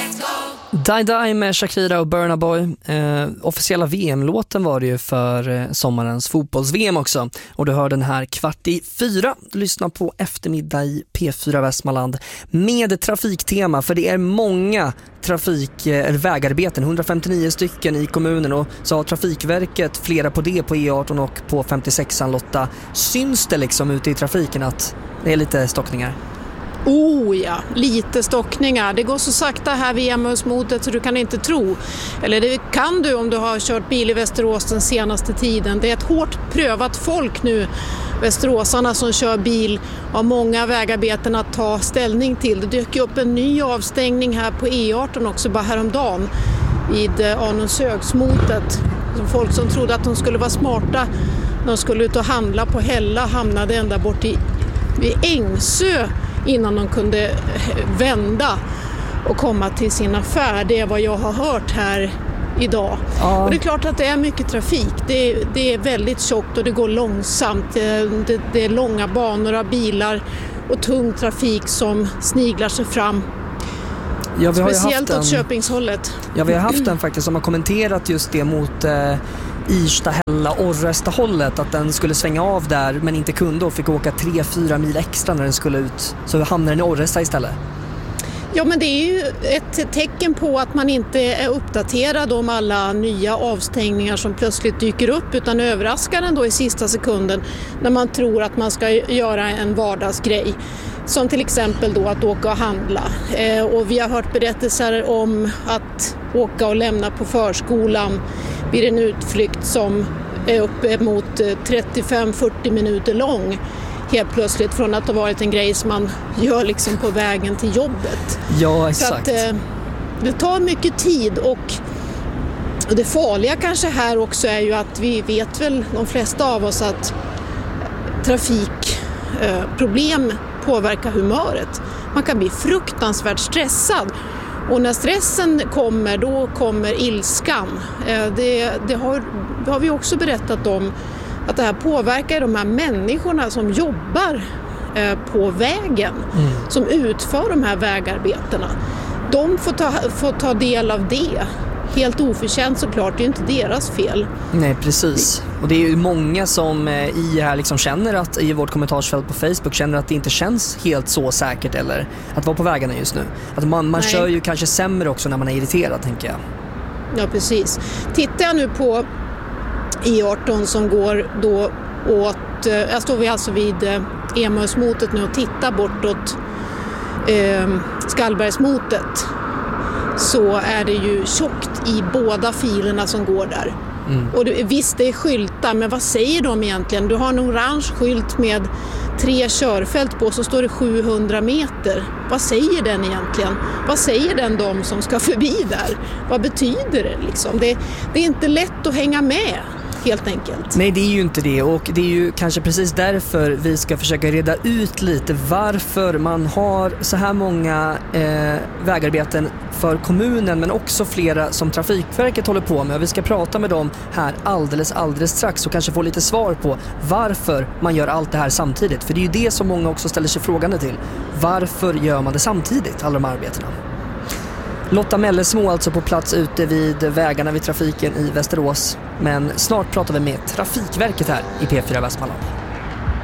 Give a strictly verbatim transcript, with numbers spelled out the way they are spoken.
Die Die med Shakira och Burna Boy. Eh, officiella V M-låten var det ju för eh, sommarens fotbolls-V M också. Och du hör den här kvart i fyra. Lyssna på eftermiddag i P fyra Västmanland med trafiktema. För det är många trafik, eh, vägarbeten, hundrafemtionio stycken i kommunen. Och så har Trafikverket flera på det på E arton och på femtiosexan, Lotta. Syns det liksom ute i trafiken att det är lite stockningar? Oh ja, lite stockningar. Det går så sakta här vid Emmausmotet så du kan inte tro. Eller det kan du om du har kört bil i Västerås den senaste tiden. Det är ett hårt prövat folk nu, västeråsarna som kör bil, har många vägarbeten att ta ställning till. Det dök upp en ny avstängning här på E arton också bara häromdagen vid Arnösögsmotet. Folk som trodde att de skulle vara smarta, de skulle ut och handla på Hälla, hamnade ända bort i, vid Ängsö innan de kunde vända och komma till sin affär. Det är vad jag har hört här idag. Ja. Och det är klart att det är mycket trafik. Det är, det är väldigt tjockt och det går långsamt. Det, det, det är långa banor av bilar och tung trafik som sniglar sig fram. Ja, vi har Speciellt ju haft åt en, Köpingshållet. Ja, vi har haft en faktiskt som har kommenterat just det mot eh, Irsta, Hälla, Orresta hållet, att den skulle svänga av där men inte kunde och fick åka tre fyra mil extra när den skulle ut. Så hamnar den i Orresta istället. Ja, men det är ju ett tecken på att man inte är uppdaterad om alla nya avstängningar som plötsligt dyker upp, utan överraskar den då i sista sekunden när man tror att man ska göra en vardagsgrej. Som till exempel då att åka och handla. Eh, och vi har hört berättelser om att åka och lämna på förskolan vid en utflykt som är uppe mot trettiofem till fyrtio minuter lång. Helt plötsligt från att det har varit en grej som man gör liksom på vägen till jobbet. Ja, exakt. Så att, eh, det tar mycket tid och, och det farliga kanske här också är ju att vi vet väl de flesta av oss att trafikproblem eh, påverkar humöret. Man kan bli fruktansvärt stressad. Och när stressen kommer, då kommer ilskan. Eh, det, det, har, det har vi också berättat om. Att det här påverkar de här människorna som jobbar eh, på vägen. Mm. Som utför de här vägarbetena. De får ta, får ta del av det. Helt oförtjänt såklart, det är inte deras fel. Nej, precis. Och det är ju många som eh, i här liksom känner att i vårt kommentarsfält på Facebook känner att det inte känns helt så säkert eller att vara på vägarna just nu. Att man, man kör ju kanske sämre också när man är irriterad, tänker jag. Ja, precis. Tittar jag nu på E arton som går då åt, jag står vi alltså vid eh, Emmausmotet nu och tittar bortåt eh, Skallbergsmotet, så är det ju tjockt i båda filerna som går där. Mm. Och det, visst, det är skyltar, men vad säger de egentligen? Du har en orange skylt med tre körfält på, så står det sjuhundra meter. Vad säger den egentligen? Vad säger den de som ska förbi där? Vad betyder det liksom? Det, det är inte lätt att hänga med, helt enkelt. Nej, det är ju inte det, och det är ju kanske precis därför vi ska försöka reda ut lite varför man har så här många eh, vägarbeten för kommunen, men också flera som Trafikverket håller på med. Och vi ska prata med dem här alldeles, alldeles strax och kanske få lite svar på varför man gör allt det här samtidigt. För det är ju det som många också ställer sig frågande till. Varför gör man det samtidigt, alla de arbetena? Lotta Mellesmo alltså på plats ute vid vägarna vid trafiken i Västerås. Men snart pratar vi med Trafikverket här i P fyra Västmanland.